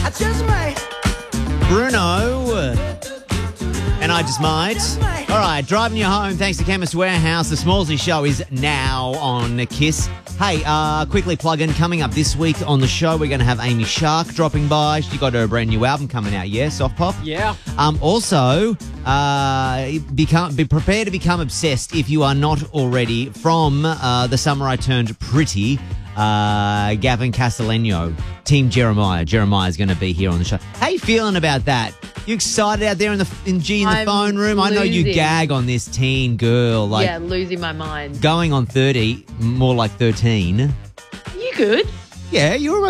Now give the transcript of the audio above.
Bruno. And I just might. All right, driving you home thanks to Chemist Warehouse. The Smallsy Show is now on Kiss. Hey, quickly plug in. Coming up this week on the show, we're going to have Amy Shark dropping by. She got her brand new album coming out, yeah? Soft Pop? Yeah. Also, be prepared to become obsessed if you are not already from The Summer I Turned Pretty. Gavin Castellano, Team Jeremiah. Jeremiah's going to be here on the show. How you feeling about that? You excited out there in the phone room? I know you gag on this teen girl. Losing my mind. Going on 30, more like 13. You good? Yeah, you're